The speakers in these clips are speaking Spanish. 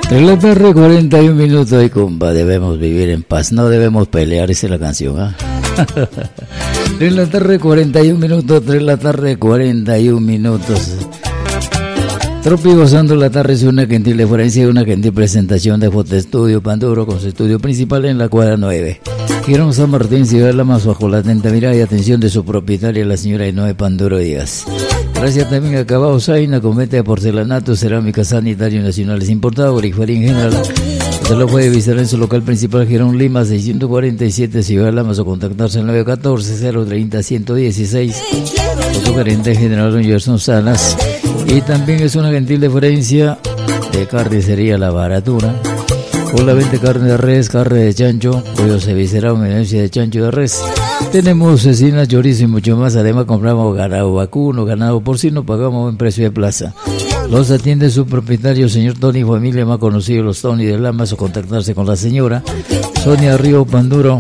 3 de la tarde, 41 minutos y compa, debemos vivir en paz, no debemos pelear, esa es la canción, ¿ah? 3 de la tarde, 41 minutos, 3 de la tarde, 41 minutos. Tropi gozando la tarde es una gentil deferencia y una gentil presentación de Fotoestudio Panduro con su estudio principal en la cuadra 9. Girón San Martín, Ciudad de La Más, bajo la atenta mirada y atención de su propietaria, la señora Inoue Panduro Díaz. Gracias también a Cabao Zaina, con venta de porcelanato, cerámica sanitario nacionales importado, origen general. Usted lo puede visitar en su local principal, Girón Lima, 647, Ciudad de La Más, o contactarse al 914-030-116 con su gerente general, don Gerson Salas. Y también es una gentil deferencia de carnicería La Baratura. Con la venta de carne de res, carne de chancho, pollo cevicerado, menudencia de chancho de res. Tenemos cecina, chorizo y mucho más. Además compramos ganado vacuno, ganado porcino, pagamos buen precio de plaza. Los atiende su propietario, señor Tony, familia más conocido, los Tony de Lamas, o contactarse con la señora Sonia Río Panduro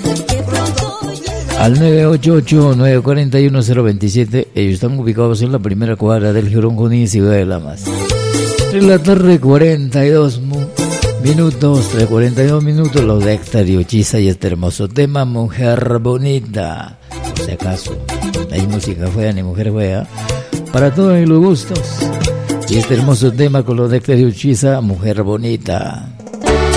al 988-941-027. Ellos están ubicados en la primera cuadra del Girón Junín, Ciudad de Lamas. 3 de la tarde, 42 minutos, 3:42 minutos, los de Héctor y Uchiza y este hermoso tema, Mujer Bonita. Por si acaso, hay música fea ni mujer fea, para todos los gustos. Y este hermoso tema con los de Héctor y Uchiza, Mujer Bonita.